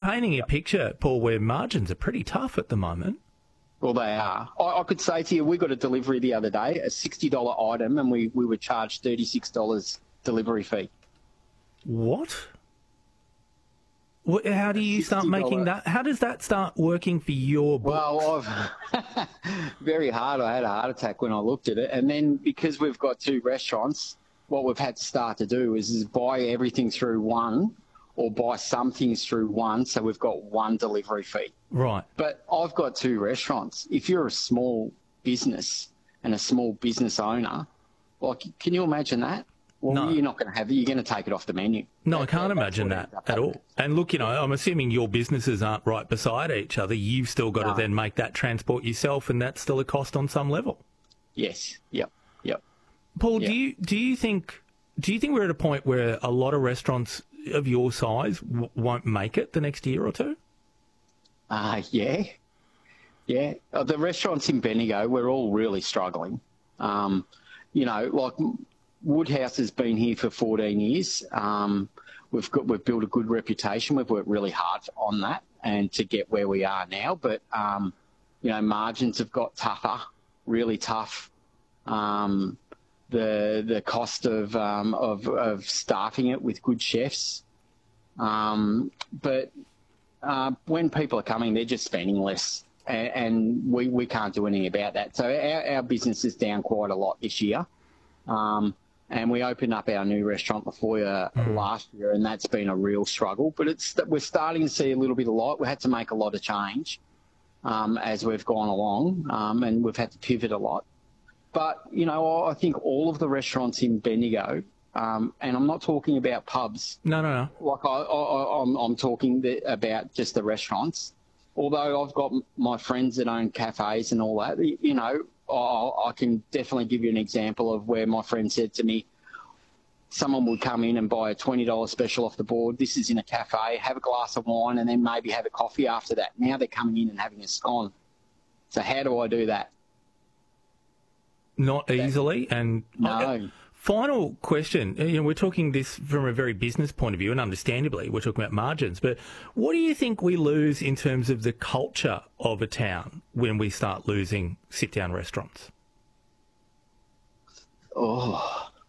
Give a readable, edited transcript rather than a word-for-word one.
painting a picture, Paul, where margins are pretty tough at the moment. Well, they are. I could say to you, we got a delivery the other day, a $60 item, and we were charged $36 delivery fee. What? How do you start making that? How does that start working for your books? Well, very hard. I had a heart attack when I looked at it. And then because we've got 2 restaurants, what we've had to start to do is buy everything through one or buy some things through one, so we've got one delivery fee. Right. But I've got 2 restaurants. If you're a small business and a small business owner, like, can you imagine that? Well, no. You're not going to have it. You're going to take it off the menu. No, I can't imagine that at all. And look, I'm assuming your businesses aren't right beside each other. You've still got to then make that transport yourself, and that's still a cost on some level. Yes. Yep. Paul, do you think we're at a point where a lot of restaurants of your size won't make it the next year or two? Yeah. The restaurants in Bendigo, we're all really struggling. Like Woodhouse has been here for 14 years. We've built a good reputation. We've worked really hard on that and to get where we are now. But margins have got tougher, really tough. The cost of staffing it with good chefs. But when people are coming, they're just spending less, and we can't do anything about that. So our business is down quite a lot this year. And we opened up our new restaurant, La Foyer, last year, and that's been a real struggle. But we're starting to see a little bit of light. We had to make a lot of change as we've gone along, and we've had to pivot a lot. But, I think all of the restaurants in Bendigo, and I'm not talking about pubs. No. Like I'm talking about just the restaurants. Although I've got my friends that own cafes and all that, I can definitely give you an example of where my friend said to me, someone would come in and buy a $20 special off the board. This is in a cafe, have a glass of wine, and then maybe have a coffee after that. Now they're coming in and having a scone. So how do I do that? Not easily. And no. Final question. We're talking this from a very business point of view, and understandably, we're talking about margins. But what do you think we lose in terms of the culture of a town when we start losing sit-down restaurants? Oh,